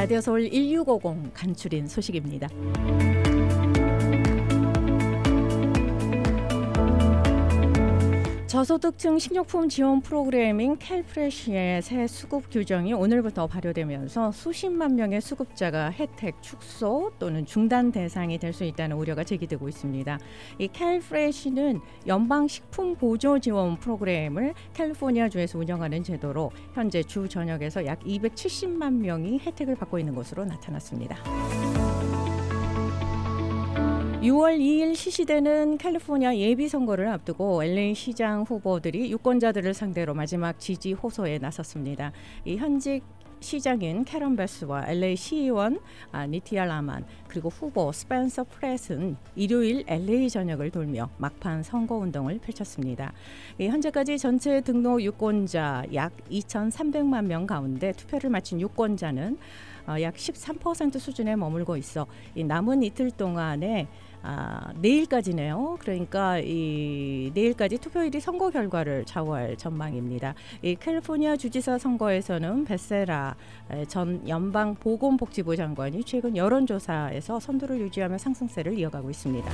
라디오 서울 1650 간추린 소식입니다. 저소득층 식료품 지원 프로그램인 캘프레시의 새 수급 규정이 오늘부터 발효되면서 수십만 명의 수급자가 혜택 축소 또는 중단 대상이 될 수 있다는 우려가 제기되고 있습니다. 이 캘프레시는 연방식품보조지원 프로그램을 캘리포니아주에서 운영하는 제도로 현재 주 전역에서 약 270만 명이 혜택을 받고 있는 것으로 나타났습니다. 6월 2일 실시되는 캘리포니아 예비선거를 앞두고 LA 시장 후보들이 유권자들을 상대로 마지막 지지 호소에 나섰습니다. 이 현직 시장인 캐런 베스와 LA 시의원 니티아 라만 그리고 후보 스펜서 프렛은 일요일 LA 전역을 돌며 막판 선거운동을 펼쳤습니다. 현재까지 전체 등록 유권자 약 2,300만 명 가운데 투표를 마친 유권자는 약 13% 수준에 머물고 있어 이 남은 이틀 동안에 내일까지네요. 그러니까 내일까지 투표일이 선거 결과를 좌우할 전망입니다. 이 캘리포니아 주지사 선거에서는 베세라 전 연방 보건복지부 장관이 최근 여론조사에서 선두를 유지하며 상승세를 이어가고 있습니다.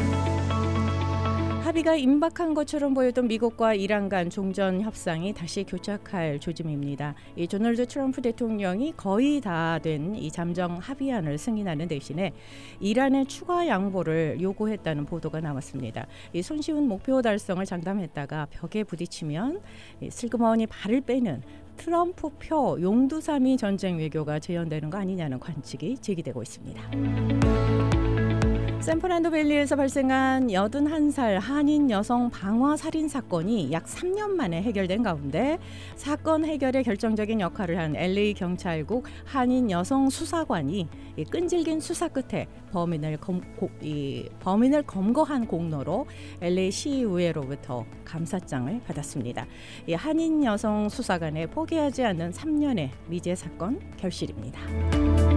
합의가 임박한 것처럼 보였던 미국과 이란 간 종전 협상이 다시 교착할 조짐입니다. 이 도널드 트럼프 대통령이 거의 다 된 이 잠정 합의안을 승인하는 대신에 이란의 추가 양보를 요구했다는 보도가 나왔습니다. 이 손쉬운 목표 달성을 장담했다가 벽에 부딪히면 슬그머니 발을 빼는 트럼프 표 용두사미 전쟁 외교가 재현되는 거 아니냐는 관측이 제기되고 있습니다. 샌프란도밸리에서 발생한 81살 한인 여성 방화 살인 사건이 약 3년 만에 해결된 가운데 사건 해결에 결정적인 역할을 한 LA 경찰국 한인 여성 수사관이 끈질긴 수사 끝에 범인을 검거한 공로로 LA 시의회로부터 감사장을 받았습니다. 이 한인 여성 수사관의 포기하지 않는 3년의 미제 사건 결실입니다.